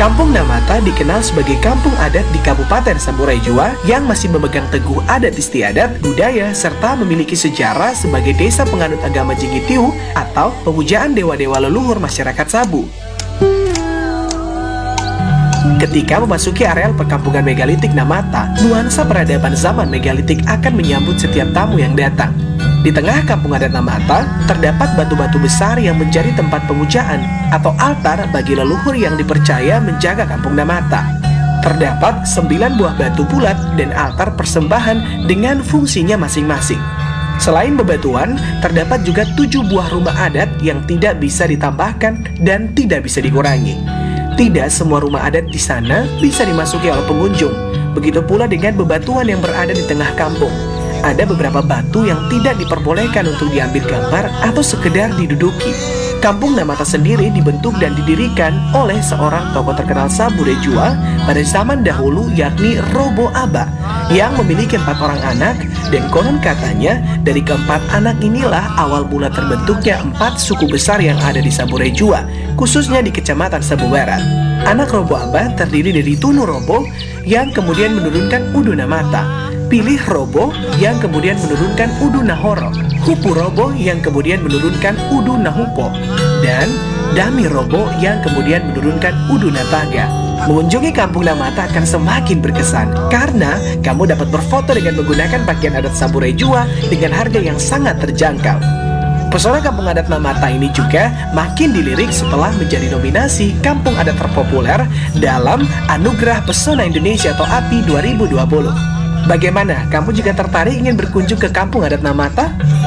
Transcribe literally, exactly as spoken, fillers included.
Kampung Namata dikenal sebagai kampung adat di Kabupaten Saburai Jua yang masih memegang teguh adat istiadat, budaya, serta memiliki sejarah sebagai desa penganut agama Jingitiu atau pemujaan dewa-dewa leluhur masyarakat Sabu. Ketika memasuki areal perkampungan megalitik Namata, nuansa peradaban zaman megalitik akan menyambut setiap tamu yang datang. Di tengah kampung adat Namata, terdapat batu-batu besar yang menjadi tempat pemujaan atau altar bagi leluhur yang dipercaya menjaga kampung Namata. Terdapat sembilan buah batu bulat dan altar persembahan dengan fungsinya masing-masing. Selain bebatuan, terdapat juga tujuh buah rumah adat yang tidak bisa ditambahkan dan tidak bisa dikurangi. Tidak semua rumah adat di sana bisa dimasuki oleh pengunjung. Begitu pula dengan bebatuan yang berada di tengah kampung. Ada beberapa batu yang tidak diperbolehkan untuk diambil gambar atau sekedar diduduki. Kampung Namata sendiri dibentuk dan didirikan oleh seorang tokoh terkenal Saburai Jua pada zaman dahulu, yakni Robo Aba, yang memiliki empat orang anak, dan konon katanya dari keempat anak inilah awal mula terbentuknya empat suku besar yang ada di Saburai Jua, khususnya di Kecamatan Sabu Barat. Anak Robo Aba terdiri dari Tunu Robo yang kemudian menurunkan Udu Namata, Pilih Robo yang kemudian menurunkan Udu Nahoro, Hupu Robo yang kemudian menurunkan Udu Nahupo, dan Dami Robo yang kemudian menurunkan Udu Nataga. Mengunjungi kampung Namata akan semakin berkesan karena kamu dapat berfoto dengan menggunakan pakaian adat Saburai Jua dengan harga yang sangat terjangkau. Pesona kampung adat Namata ini juga makin dilirik setelah menjadi nominasi kampung adat terpopuler dalam Anugerah Pesona Indonesia atau A P I dua ribu dua puluh. Bagaimana? Kamu juga tertarik ingin berkunjung ke kampung adat Namata?